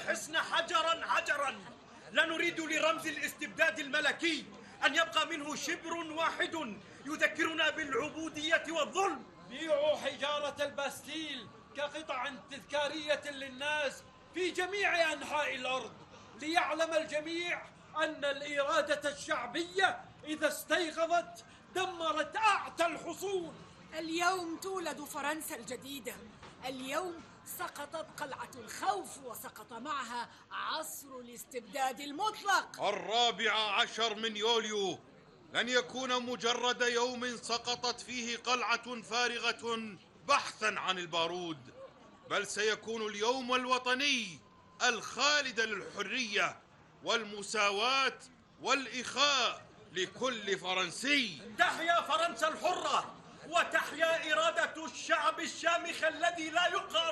الحصن حجرا حجرا. لا نريد لرمز الاستبداد الملكي أن يبقى منه شبر واحد يذكرنا بالعبودية والظلم. بيعوا حجارة الباستيل كقطع تذكارية للناس في جميع أنحاء الأرض، ليعلم الجميع أن الإرادة الشعبية إذا استيقظت دمرت أعتى الحصون. اليوم تولد فرنسا الجديدة. اليوم سقطت قلعة الخوف وسقط معها عصر الاستبداد المطلق. 14 من يوليو لن يكون مجرد يوم سقطت فيه قلعة فارغة بحثا عن البارود، بل سيكون اليوم الوطني الخالد للحرية والمساواة والإخاء لكل فرنسي. تحيا فرنسا الحرة، وتحيا إرادة الشعب الشامخ الذي لا يقهر